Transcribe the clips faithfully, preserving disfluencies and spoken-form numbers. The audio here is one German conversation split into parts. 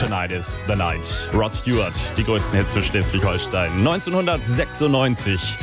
Tonight is the Night. Rod Stewart, die größten Hits für Schleswig-Holstein. neunzehnhundertsechsundneunzig.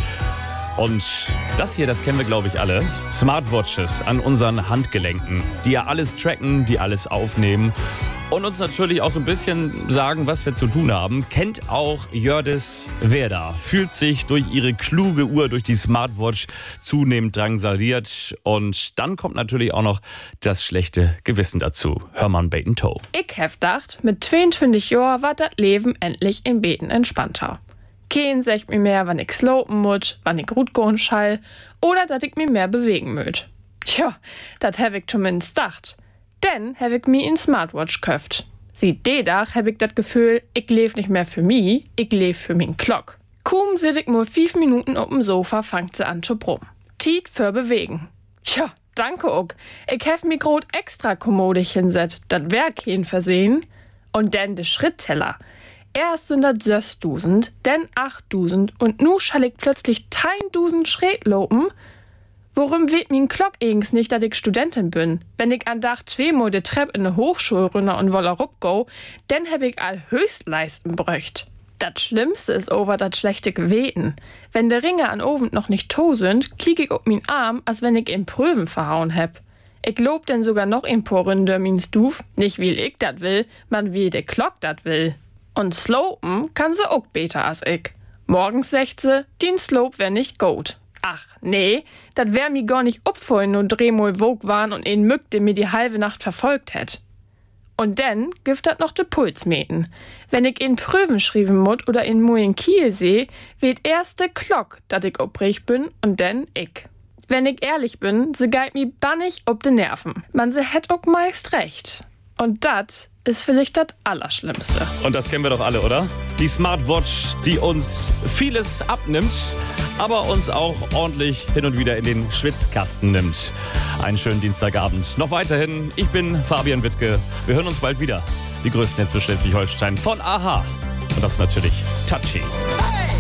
Und das hier, das kennen wir, glaube ich, alle. Smartwatches an unseren Handgelenken, die ja alles tracken, die alles aufnehmen und uns natürlich auch so ein bisschen sagen, was wir zu tun haben. Kennt auch Jördis Werder. Fühlt sich durch ihre kluge Uhr, durch die Smartwatch zunehmend drangsaliert. Und dann kommt natürlich auch noch das schlechte Gewissen dazu. Hermann Baten-Toe. Ich hab gedacht, mit zweiundzwanzig Jahren war das Leben endlich in Beten entspannter. Kein sagt mir mehr, wann ich slopen muss, wann ich gut gehen schall oder dass ich mich mehr bewegen möt. Tja, das hab ich zumindest gedacht. Denn hab ich mir in Smartwatch köft. Sieht de Dach hab ich das Gefühl, ich leb nicht mehr für mich, ich leb für min Glock. Kaum sit ich nur fünf Minuten auf dem Sofa, fangt sie an zu brummen. Tiet für bewegen. Tja, danke auch. Ich hab mi grad extra kommodig hinset, dat wär kein Versehen. Und denn de Schrittteller. Erst sind das sechstausend, dann achttausend und nu schall ich plötzlich tausend Schritt lopen. Worum weht min Glock eigens nicht, dass ich Studentin bin? Wenn ich an Dach zweimal de Trepp in ne Hochschule runter und wolle rupgo, dann hab ich all Höchstleisten bröcht. Das Schlimmste ist over das schlechte Geweten. Wenn de Ringe an Oven noch nicht to sind, klick ich ob min Arm, als wenn ich in Prüven verhauen heb. Ich lob denn sogar noch in paar Runde min Stuf, nicht wie ich dat will, man wie de Glock dat will. Und slopen kann sie auch besser als ich. Morgens sagt sie, den Slope wär nicht gut. Ach, nee, dat wär mi gar nicht opfallen und drehmal wog waren und ein Mück, der mir die halbe Nacht verfolgt hätt. Und dann gibt dat noch de Puls meten. Wenn ich in Prüfen schreiben mut oder in Moin Kiel seh, weht erst de Glock, dat ich obrich bin und dann ich. Wenn ich ehrlich bin, se geit mi bannig ob de Nerven. Man se hätt auch meist recht. Und dat ist vielleicht das Allerschlimmste. Und das kennen wir doch alle, oder? Die Smartwatch, die uns vieles abnimmt, aber uns auch ordentlich hin und wieder in den Schwitzkasten nimmt. Einen schönen Dienstagabend. Noch weiterhin, ich bin Fabian Wittke. Wir hören uns bald wieder. Die größten Hits für Schleswig-Holstein von Aha. Und das ist natürlich Touchy.